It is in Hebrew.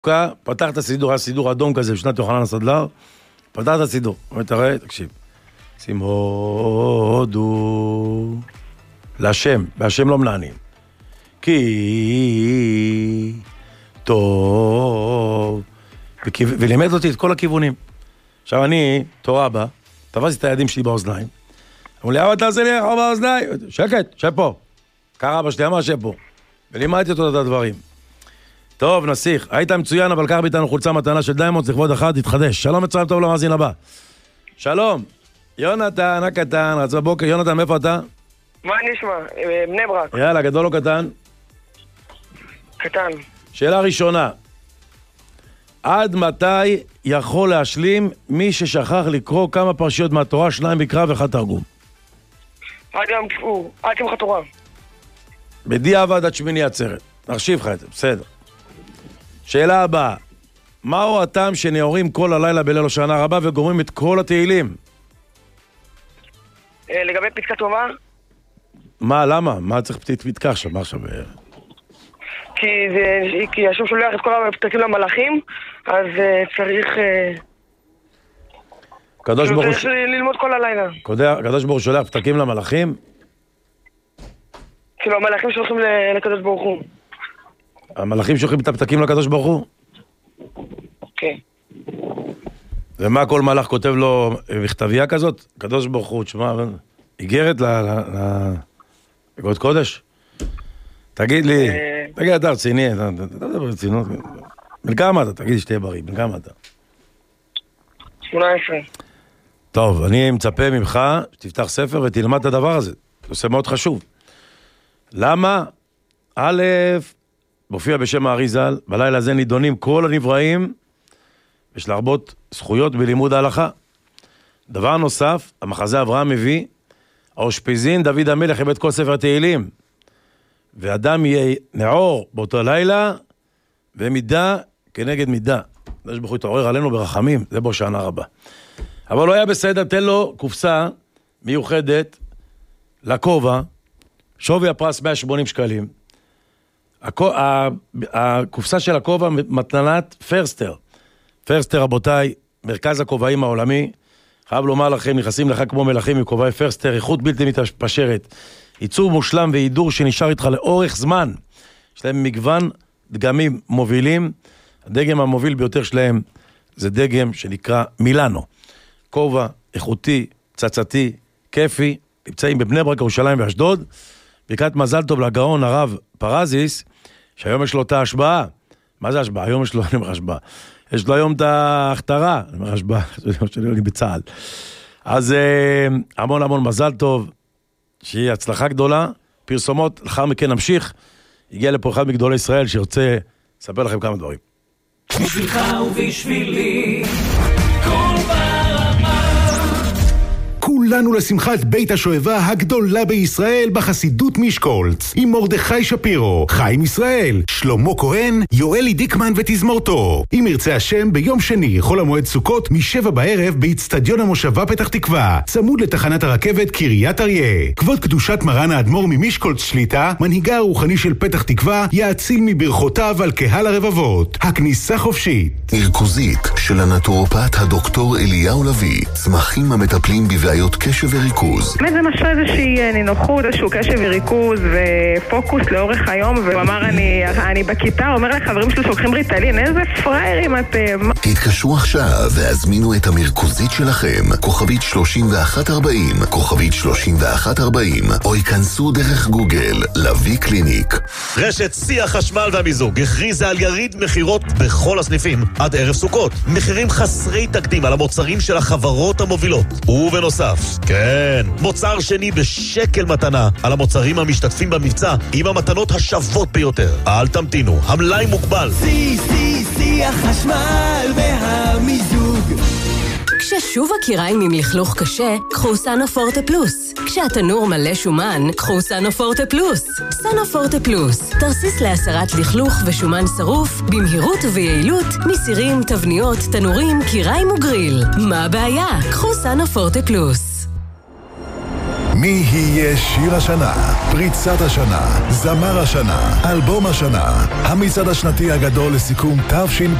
פתח את הסידור, היה סידור אדום כזה, בשנת יוחנן הסדלר, פתח את הסידור, אתה רואה, תקשיב, שים הודו להשם, והשם לא מנענים, כי טוב, ולימד אותי את כל הכיוונים. עכשיו אני, תורה בה, תפסתי את הידים שלי באוזניים, אמרו לי, אבא תעשה לי איך באוזניים, שקט, שב פה, קרא אבא שלי, אמר שב פה, ולימדתי אותו את הדברים. טוב, נסיך, היית מצוין, אבל קח ביתנו חולצה מתנה של דיימונד, לכבוד אחד, תתחדש. שלום, מצוין טוב למאזין הבא. שלום, יונתן, הקטן, רצה בבוקר, יונתן, מאיפה אתה? מה נשמע? בני ברק. יאללה, גדול או קטן? קטן. שאלה ראשונה, עד מתי יכול להשלים מי ששכח לקרוא כמה פרשיות מהתורה, 2 מקרא ו1 תרגום? עד יום כיפור, עד שמחת תורה. בדיעבד עד שמיני עצרת. נחשיב לך את זה, בסדר. שאלה הבאה, מהו הטעם שנאורים כל הלילה בליל השנה רבה וגומרים את כל התהילים? לגבי פתקה טובה? מה, למה? מה צריך פתקה עכשיו? מה עכשיו? כי השם שולח את כל הפתקים למלאכים, אז צריך... צריך ללמוד כל הלילה. הקדוש ברוך הוא שולח פתקים למלאכים? כאילו המלאכים שולחים לקדוש ברוך הוא. המלאכים שולחים את הפתקים לקדוש ברוך הוא? כן. ומה כל מלאך כותב לו מכתביה כזאת? קדוש ברוך הוא, תשמע, איגרת לגוד קודש? תגיד לי, תגיד, אתה רציני, אתה מדבר רצינות. בן כמה אתה? תגיד לי שתהיה בריא, בן כמה אתה? 18. טוב, אני מצפה ממך שתפתח ספר ותלמד את הדבר הזה. זה עושה מאוד חשוב. למה? א', מופיע בשם האריז"ל, בלילה הזה נידונים כל הנבראים, יש להרבות זכויות בלימוד ההלכה. דבר נוסף, המחזה אברהם מביא, האושפיזין דוד המלך הבאת כל ספר התהילים, ואדם יהיה נעור באותו לילה, ומידה כנגד מידה. יש ברוך הוא יתעורר עלינו ברחמים, זה בו שנה רבה. אבל לא היה בסדר, תן לו קופסה מיוחדת לכובע, שווי הפרס 180 שקלים. הקופסה של הכובע מתנת פרסטר. פרסטר, רבותיי, מרכז הכובעים העולמי. חייב לומר לכם, נכנסים לך כמו מלכים עם כובעי פרסטר, איכות בלתי מתפשרת. ייצור מושלם ועידור שנשאר איתך לאורך זמן. יש להם מגוון דגמים מובילים. הדגם המוביל ביותר שלהם זה דגם שנקרא מילאנו. כובע איכותי, צצתי, כיפי, נמצאים בבני ברק, ירושלים ואשדוד. ברכת מזל טוב לגאון הרב פרזיס, שהיום יש לו את ההשבעה. מה זה השבעה? היום יש לו, אני אומר השבעה. יש לו היום את ההכתרה, אני אומר השבעה, אני בצהל. אז המון המון מזל טוב, שיהיה הצלחה גדולה, פרסומות, לאחר מכן נמשיך. הגיע לפה אחד מגדולי ישראל שירצה לספר לכם כמה דברים. בשבילך ובשבילי, כל ברמה. כולנו לשמחת בית השואבה הגדולה בישראל בחסידות משקולץ, עם מרדכי שפירו, חיים ישראל, שלמה כהן, יואלי דיקמן ותזמורתו. אם ירצה השם, ביום שני, חול המועד סוכות, מ7 בערב, באצטדיון המושבה פתח תקווה, צמוד לתחנת הרכבת קריית אריה. כבוד קדושת מרן האדמו"ר ממשקולץ שליטה, מנהיגה הרוחני של פתח תקווה, יאציל מברכותיו על קהל הרבבות. הכניסה חופשית. מרכוזית של הנטורופט הדוקטור אליהו לוי, צמחים המטפלים בבעיות קשב וריכוז. באמת זה משהו איזושהי נינוחות, איזשהו קשב וריכוז ופוקוס לאורך היום, והוא אמר אני בכיתה, הוא אומר לחברים שלו שלוקחים ריטלין, איזה פריירים אתם. תתקשרו עכשיו והזמינו את המרכוזית שלכם, כוכבית 3140, כוכבית 3140, או ייכנסו דרך גוגל, לוי קליניק. רשת שיא החשמל והמיזוג הכריזה על יריד מחירות בכל הסניפים עד ערב סוכות. מחירים חסרי תקדים על המוצרים של החברות המובילות. ובנוסף, כן, מוצר שני בשקל מתנה על המוצרים המשתתפים במבצע עם המתנות השוות ביותר. אל תמתינו, המלאי מוגבל. שיא החשמל והמיזוג. כששוב הקיריים עם לכלוך קשה, קחו סנופורטה פלוס. כשהתנור מלא שומן, קחו סנופורטה פלוס. סנופורטה פלוס, תרסיס להסרת לכלוך ושומן שרוף, במהירות וביעילות, מסירים, תבניות, תנורים, קיריים וגריל. מה הבעיה? קחו סנופורטה פלוס. מי יהיה שיר השנה, פריצת השנה, זמר השנה, אלבום השנה, המצעד השנתי הגדול לסיכום תשפ"ג.